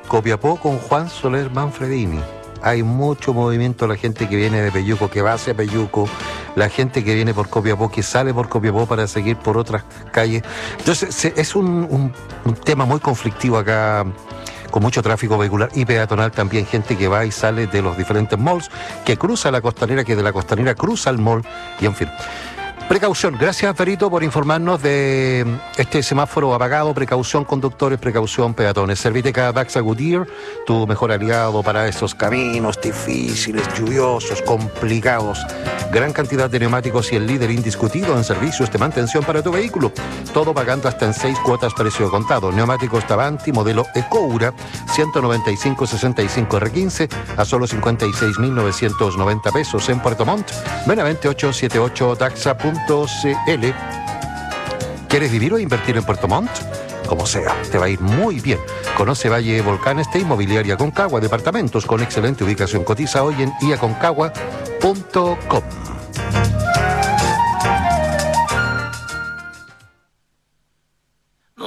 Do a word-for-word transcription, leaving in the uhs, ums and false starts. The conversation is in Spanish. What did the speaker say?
Copiapó con Juan Soler Manfredini. Hay mucho movimiento, la gente que viene de Peyuco, que va hacia Peyuco, la gente que viene por Copiapó, que sale por Copiapó para seguir por otras calles. Entonces es un, un, un tema muy conflictivo acá, con mucho tráfico vehicular y peatonal también, gente que va y sale de los diferentes malls, que cruza la costanera, que de la costanera cruza el mall, y en fin. Precaución, gracias Perito por informarnos de este semáforo apagado, precaución conductores, precaución peatones. Serviteca Daxa Goodyear, tu mejor aliado para esos caminos difíciles, lluviosos, complicados. Gran cantidad de neumáticos y el líder indiscutido en servicios de mantención para tu vehículo. Todo pagando hasta en seis cuotas precio contado. Neumáticos Tavanti, modelo Ecoura, ciento noventa y cinco sesenta y cinco R quince a solo cincuenta y seis mil novecientos noventa pesos en Puerto Montt. Benavente ocho siete ocho daxa punto c l. ¿Quieres vivir o invertir en Puerto Montt? Como sea, te va a ir muy bien. Conoce Valle Volcanes de Inmobiliaria Aconcagua, departamentos con excelente ubicación. Cotiza hoy en i aconcagua punto com.